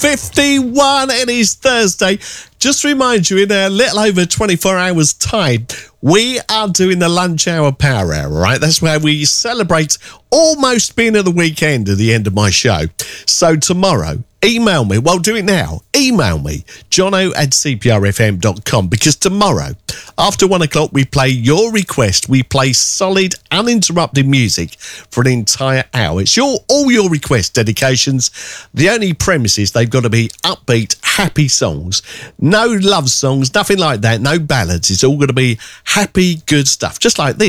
51. It is Thursday. Just to remind you, in a little over 24 hours' time, we are doing the lunch hour power hour, right? That's where we celebrate almost being at the weekend at the end of my show. So tomorrow, email me. Well, do it now. Email me, jono@cprfm.com, because tomorrow, after 1 o'clock, we play your request. We play solid, uninterrupted music for an entire hour. It's all your request dedications. The only premise is they've got to be upbeat, happy songs. No love songs, nothing like that. No ballads. It's all going to be happy, good stuff, just like this.